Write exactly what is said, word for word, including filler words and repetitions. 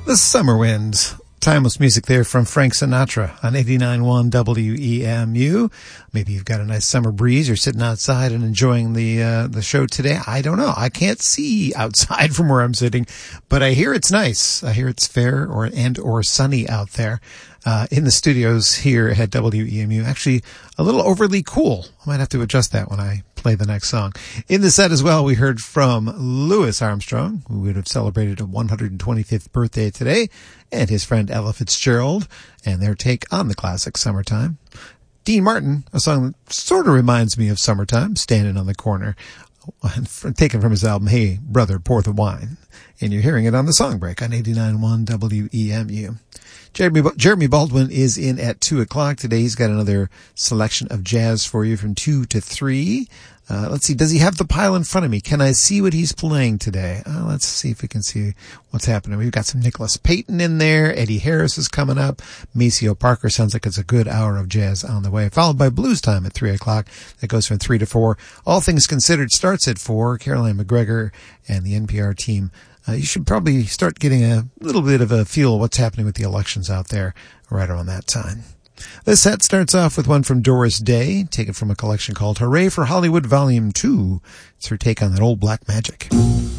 The Summer Wind. Timeless music there from Frank Sinatra on eighty-nine point one W E M U. Maybe you've got a nice summer breeze. You're sitting outside and enjoying the uh, the show today. I don't know. I can't see outside from where I'm sitting, but I hear it's nice. I hear it's fair or and or sunny out there. Uh, in the studios here at W E M U. Actually, a little overly cool. I might have to adjust that when I play the next song. In the set as well, we heard from Louis Armstrong, who would have celebrated a one hundred twenty-fifth birthday today, and his friend Ella Fitzgerald, and their take on the classic Summertime. Dean Martin, a song that sort of reminds me of Summertime, Standing on the Corner, taken from his album, Hey Brother, Pour the Wine. And you're hearing it on the Song Break on eighty-nine point one W E M U. Jeremy, Jeremy Baldwin is in at two o'clock today. He's got another selection of jazz for you from two to three. Uh, let's see. Does he have the pile in front of me? Can I see what he's playing today? Uh, let's see if we can see what's happening. We've got some Nicholas Payton in there. Eddie Harris is coming up. Maceo Parker. Sounds like it's a good hour of jazz on the way. Followed by Blues Time at three o'clock. That goes from three to four. All Things Considered starts at four. Caroline McGregor and the N P R team. Uh, you should probably start getting a little bit of a feel of what's happening with the elections out there right around that time. This set starts off with one from Doris Day, taken from a collection called Hooray for Hollywood Volume two. It's her take on that old black magic.